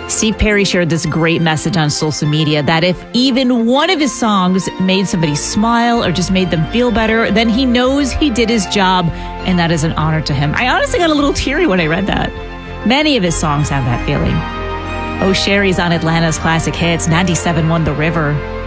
Steve Perry shared this great message on social media that if even one of his songs made somebody smile or just made them feel better, then he knows he did his job, and that is an honor to him. I honestly got a little teary when I read that. Many of his songs have that feeling. Oh, Sherry's on Atlanta's Classic Hits, 97.1 The River.